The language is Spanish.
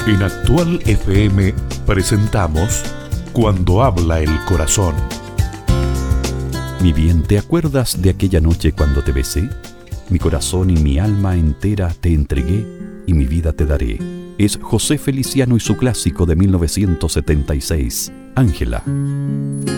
En Actual FM presentamos Cuando habla el corazón. Mi bien, ¿te acuerdas de aquella noche cuando te besé? Mi corazón y mi alma entera te entregué y mi vida te daré. Es José Feliciano y su clásico de 1976, Ángela.